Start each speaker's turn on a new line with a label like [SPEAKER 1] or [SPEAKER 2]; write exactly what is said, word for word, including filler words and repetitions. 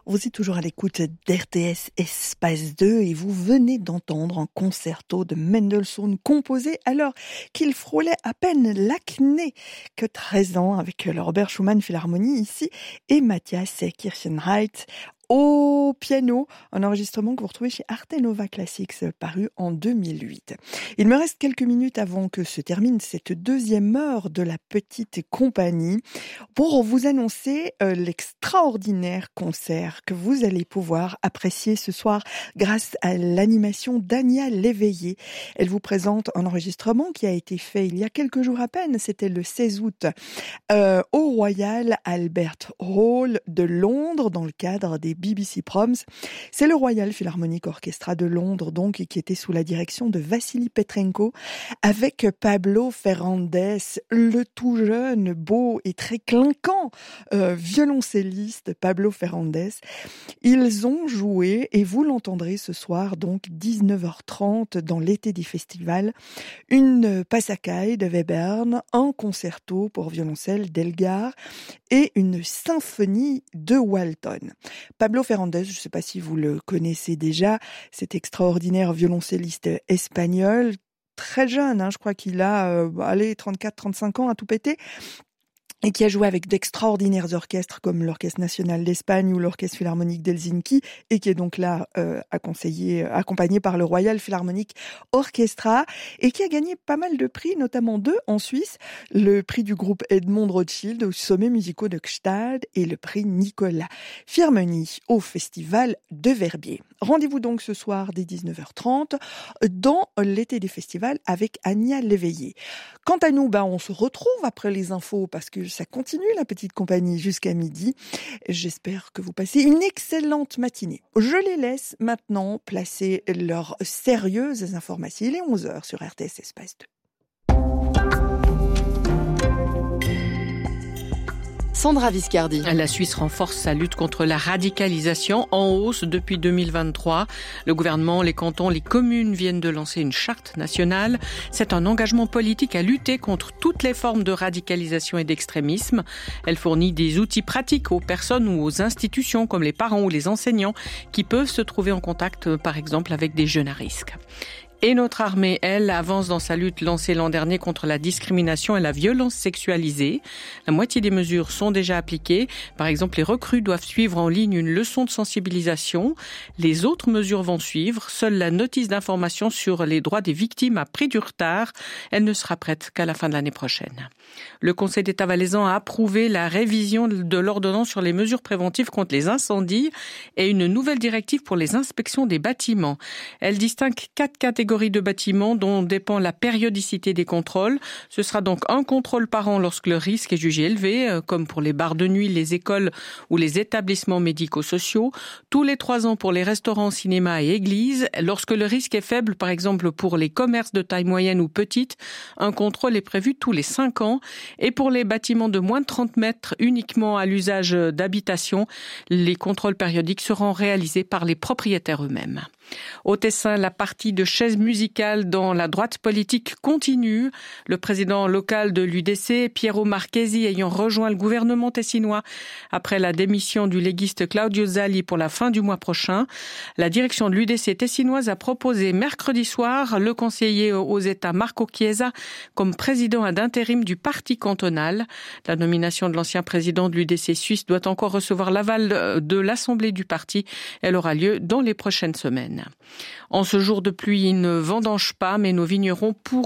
[SPEAKER 1] Vous êtes toujours à l'écoute d'R T S Espace deux et vous venez d'entendre un concerto de Mendelssohn composé alors qu'il frôlait à peine l'acné que treize ans avec le Robert Schumann Philharmonie ici et Matthias Kirchenreit au piano, un enregistrement que vous retrouvez chez Arte Nova Classics, paru en deux mille huit. Il me reste quelques minutes avant que se termine cette deuxième heure de la petite compagnie pour vous annoncer euh, l'extraordinaire concert que vous allez pouvoir apprécier ce soir grâce à l'animation d'Ania Léveillé. Elle vous présente un enregistrement qui a été fait il y a quelques jours à peine, c'était le seize août, euh, au Royal Albert Hall de Londres dans le cadre des B B C Proms. C'est le Royal Philharmonic Orchestra de Londres, donc, qui était sous la direction de Vassili Petrenko, avec Pablo Ferrandez, le tout jeune, beau et très clinquant euh, violoncelliste Pablo Ferrandez. Ils ont joué, et vous l'entendrez ce soir, donc dix-neuf heures trente dans l'été des festivals, une Passacaille de Webern, un concerto pour violoncelle d'Elgar et une symphonie de Walton. Pablo Ferrandez, je ne sais pas si vous le connaissez déjà, cet extraordinaire violoncelliste espagnol, très jeune, hein, je crois qu'il a euh, allez, trente-quatre trente-cinq ans à tout péter, et qui a joué avec d'extraordinaires orchestres comme l'Orchestre National d'Espagne ou l'Orchestre Philharmonique d'Helsinki, et qui est donc là euh, accompagné, accompagné par le Royal Philharmonic Orchestra, et qui a gagné pas mal de prix, notamment deux en Suisse, le prix du groupe Edmond Rothschild au Sommet musicaux de Gstaad et le prix Nicolas Firmenich au Festival de Verbier. Rendez-vous donc ce soir dès dix-neuf heures trente dans l'été des festivals avec Ania Léveillé. Quant à nous, ben, on se retrouve après les infos parce que ça continue la petite compagnie jusqu'à midi. J'espère que vous passez une excellente matinée. Je les laisse maintenant placer leurs sérieuses informations. Il est onze heures sur R T S Espace deux.
[SPEAKER 2] Sandra Viscardi.
[SPEAKER 3] La Suisse renforce sa lutte contre la radicalisation en hausse depuis deux mille vingt-trois. Le gouvernement, les cantons, les communes viennent de lancer une charte nationale. C'est un engagement politique à lutter contre toutes les formes de radicalisation et d'extrémisme. Elle fournit des outils pratiques aux personnes ou aux institutions comme les parents ou les enseignants qui peuvent se trouver en contact, par exemple, avec des jeunes à risque. Et notre armée, elle, avance dans sa lutte lancée l'an dernier contre la discrimination et la violence sexualisée. La moitié des mesures sont déjà appliquées. Par exemple, les recrues doivent suivre en ligne une leçon de sensibilisation. Les autres mesures vont suivre. Seule la notice d'information sur les droits des victimes a pris du retard. Elle ne sera prête qu'à la fin de l'année prochaine. Le Conseil d'État valaisan a approuvé la révision de l'ordonnance sur les mesures préventives contre les incendies et une nouvelle directive pour les inspections des bâtiments. Elle distingue quatre catégories de bâtiments dont dépend la périodicité des contrôles. Ce sera donc un contrôle par an lorsque le risque est jugé élevé, comme pour les bars de nuit, les écoles ou les établissements médico-sociaux. Tous les trois ans pour les restaurants, cinémas et églises. Lorsque le risque est faible, par exemple pour les commerces de taille moyenne ou petite, un contrôle est prévu tous les cinq ans. Et pour les bâtiments de moins de trente mètres, uniquement à l'usage d'habitation, les contrôles périodiques seront réalisés par les propriétaires eux-mêmes. Au Tessin, la partie de chaises musicales dans la droite politique continue. Le président local de l'U D C, Piero Marchesi, ayant rejoint le gouvernement tessinois après la démission du légiste Claudio Zali pour la fin du mois prochain. La direction de l'U D C tessinoise a proposé mercredi soir le conseiller aux États Marco Chiesa comme président ad intérim du parti cantonal. La nomination de l'ancien président de l'U D C suisse doit encore recevoir l'aval de l'Assemblée du parti. Elle aura lieu dans les prochaines semaines. En ce jour de pluie, il ne vendange pas, mais nos vignerons pourront